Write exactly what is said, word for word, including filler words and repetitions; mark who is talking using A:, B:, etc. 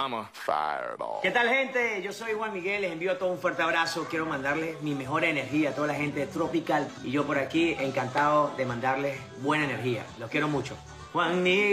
A: I'm a fireball.
B: ¿Qué tal, gente? Yo soy Juan Miguel, les envío todo un fuerte abrazo. Quiero mandarles mi mejor energía a toda la gente de Tropical. Y yo por aquí encantado de mandarles buena energía. Los quiero mucho. Juan Miguel.